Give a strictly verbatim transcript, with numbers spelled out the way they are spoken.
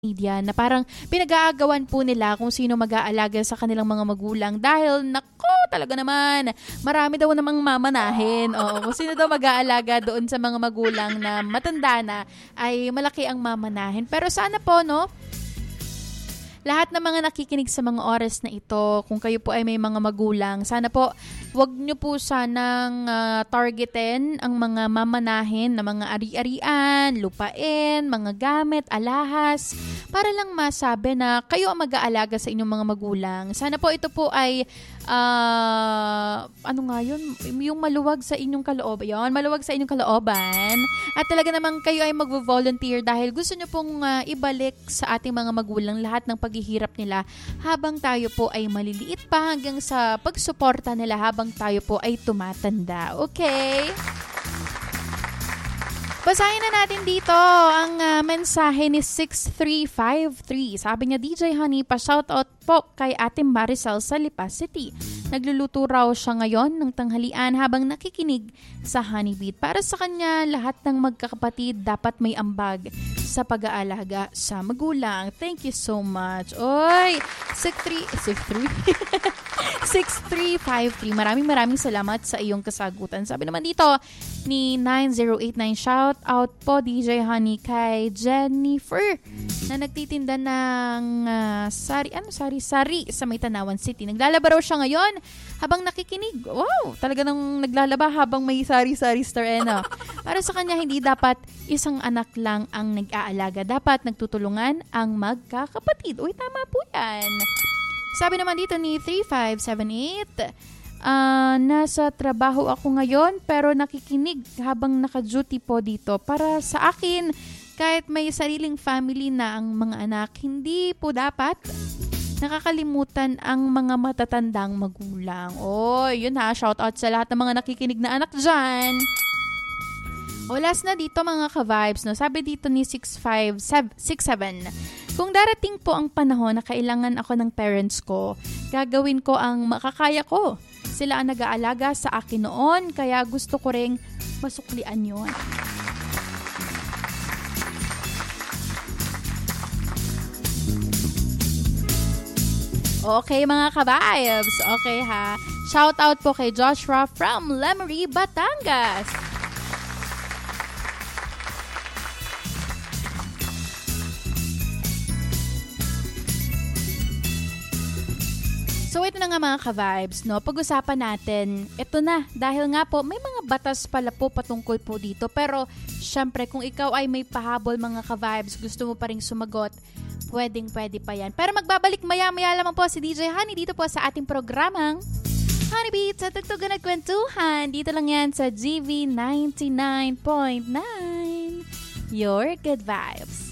media na parang pinag-aagawan po nila kung sino mag-aalaga sa kanilang mga magulang dahil nako talaga naman marami daw namang mamanahin. Oo, kung sino daw mag-aalaga doon sa mga magulang na matanda na ay malaki ang mamanahin. Pero sana po no, lahat ng mga nakikinig sa mga oras na ito, kung kayo po ay may mga magulang, sana po wag nyo po sanang uh, targetin ang mga mamanahin na mga ari-arian, lupain, mga gamit, alahas, para lang masabi na kayo ang mag-aalaga sa inyong mga magulang. Sana po ito po ay uh, ano nga yun, yung maluwag sa inyong kalooban. Yun, maluwag sa inyong kalooban. At talaga namang kayo ay mag-volunteer dahil gusto nyo pong uh, ibalik sa ating mga magulang lahat ng paghihirap nila habang tayo po ay maliliit pa hanggang sa pagsuporta nila habang tayo po ay tumatanda. Okay? Basahin na natin dito ang uh, mensahe ni six three five three. Sabi niya, D J Honey, pa-shoutout po kay Ate Maricel sa Lipa City. Nagluluto raw siya ngayon ng tanghalian habang nakikinig sa Honeybeat. Para sa kanya, lahat ng magkakapatid dapat may ambag sa pag-aalaga sa magulang. Thank you so much. Oy, six three five three. Maraming maraming salamat sa iyong kasagutan. Sabi naman dito ni nine zero eight nine, shout out po D J Honey kay Jennifer na nagtitinda ng uh, sari, ano sari, sari sa May Tanawan City. Naglalaba raw siya ngayon habang nakikinig. Wow, talaga nang naglalaba habang may sari-sari star ena. Para sa kanya, hindi dapat isang anak lang ang nag-aalaga. Dapat nagtutulungan ang magkakapatid. Uy, tama po yan. Sabi naman dito ni three five seven eight, uh, nasa trabaho ako ngayon pero nakikinig habang naka-duty po dito. Para sa akin, kahit may sariling family na ang mga anak, hindi po dapat nakakalimutan ang mga matatandang magulang. Oh, yun ha, shout out sa lahat ng mga nakikinig na anak dyan. O last na dito mga ka-vibes, no? Sabi dito ni six five six seven, kung darating po ang panahon na kailangan ako ng parents ko, gagawin ko ang makakaya ko. Sila ang nag-aalaga sa akin noon, kaya gusto ko ring masuklian yun. Okay mga ka-vibes, okay ha. Shout out po kay Joshua from Lemery, Batangas. So ito na nga mga ka-vibes, no? Pag-usapan natin, ito na, dahil nga po may mga batas pala po patungkol po dito. Pero syempre kung ikaw ay may pahabol mga ka-vibes, gusto mo pa ring sumagot, pwedeng pwede pa yan. Pero magbabalik maya-maya lamang po si D J Honey dito po sa ating programang Honeybeat sa Tugtugan at Kwentuhan. Dito lang yan sa G V ninety-nine point nine. Your good vibes.